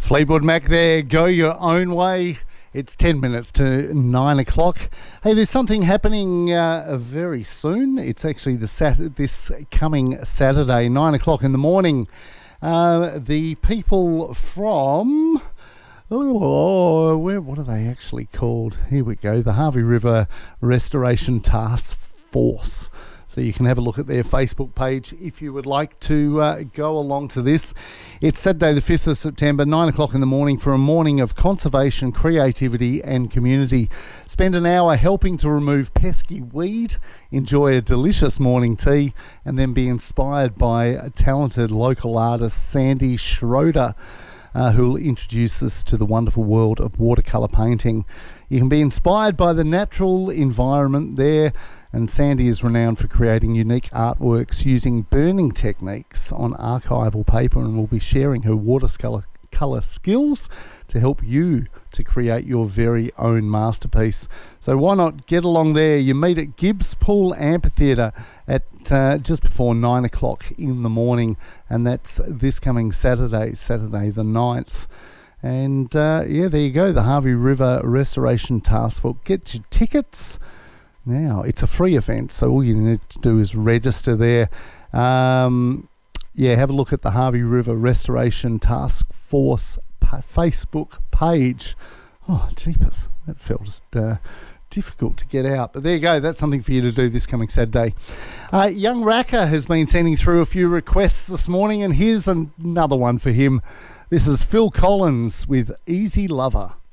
Fleetwood Mac there, Go Your Own Way. It's 10 minutes to 9 o'clock. Hey, there's something happening very soon. It's actually this coming Saturday, 9 o'clock in the morning. The people from... what are they actually called? Here we go. The Harvey River Restoration Task Force. So you can have a look at their Facebook page if you would like to go along to this. It's Saturday the 5th of September, 9 o'clock in the morning, for a morning of conservation, creativity and community. Spend an hour helping to remove pesky weed, enjoy a delicious morning tea, and then be inspired by a talented local artist, Sandy Schroeder, who will introduce us to the wonderful world of watercolour painting. You can be inspired by the natural environment there, and Sandy is renowned for creating unique artworks using burning techniques on archival paper, and will be sharing her watercolour skills to help you to create your very own masterpiece. So why not get along there? You meet at Gibbs Pool Amphitheatre at just before 9 o'clock in the morning, and that's this coming Saturday the 9th. And there you go, the Harvey River Restoration Task Force. Get your tickets now. It's a free event, so all you need to do is register there. Have a look at the Harvey River Restoration Task Force Facebook page. Oh, jeepers, that felt difficult to get out. But there you go, that's something for you to do this coming Saturday. Young Racker has been sending through a few requests this morning, and here's another one for him. This is Phil Collins with Easy Lover.